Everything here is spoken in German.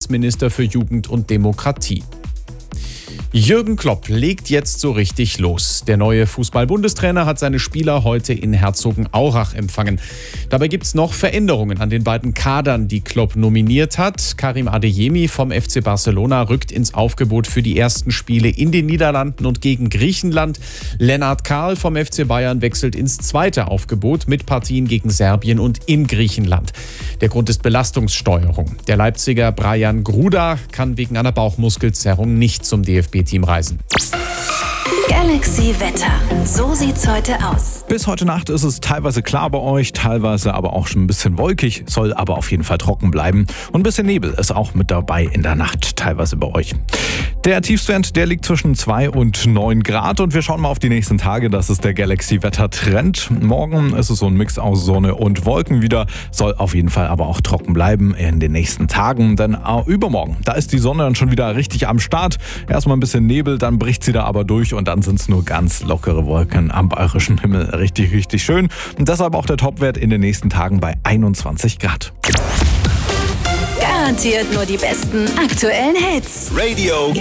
Bundesminister für Jugend und Demokratie. Jürgen Klopp legt jetzt so richtig los. Der neue Fußball-Bundestrainer hat seine Spieler heute in Herzogenaurach empfangen. Dabei gibt es noch Veränderungen an den beiden Kadern, die Klopp nominiert hat. Karim Adeyemi vom FC Barcelona rückt ins Aufgebot für die ersten Spiele in den Niederlanden und gegen Griechenland. Lennart Kahl vom FC Bayern wechselt ins zweite Aufgebot mit Partien gegen Serbien und in Griechenland. Der Grund ist Belastungssteuerung. Der Leipziger Brajan Gruda kann wegen einer Bauchmuskelzerrung nicht zum DFB-Team reisen. Galaxy Wetter. So sieht's heute aus. Bis heute Nacht ist es teilweise klar bei euch, teilweise aber auch schon ein bisschen wolkig, soll aber auf jeden Fall trocken bleiben. Und ein bisschen Nebel ist auch mit dabei in der Nacht, teilweise bei euch. Der Tiefstwert, der liegt zwischen 2 und 9 Grad und wir schauen mal auf die nächsten Tage. Das ist der Galaxy-Wetter-Trend. Morgen ist es so ein Mix aus Sonne und Wolken wieder, soll auf jeden Fall aber auch trocken bleiben in den nächsten Tagen. Denn übermorgen, da ist die Sonne dann schon wieder richtig am Start. Erstmal ein bisschen Nebel, dann bricht sie da aber durch und dann sind es nur ganz lockere Wolken am bayerischen Himmel. Richtig, richtig schön. Und deshalb auch der Topwert in den nächsten Tagen bei 21 Grad. Garantiert nur die besten aktuellen Hits. Radio